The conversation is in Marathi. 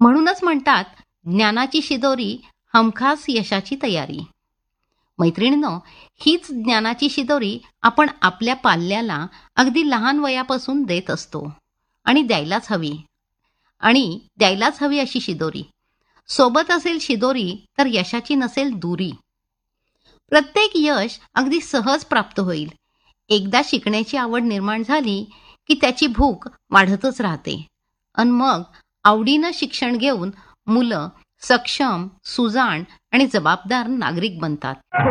म्हणूनच म्हणतात, ज्ञानाची शिदोरी हमखास यशाची तयारी. मैत्रिणींनो, हीच ज्ञानाची शिदोरी आपण आपल्या पाल्याला अगदी लहान वयापासून देत असतो आणि द्यायलाच हवी अशी शिदोरी. सोबत असेल शिदोरी तर यशाची नसेल दूरी. प्रत्येक यश अगदी सहज प्राप्त होईल. एकदा शिकण्याची आवड निर्माण झाली की त्याची भूक वाढतच राहते. अन मग आवडीनं शिक्षण घेऊन मुलं सक्षम, सुजाण आणि जबाबदार नागरिक बनतात.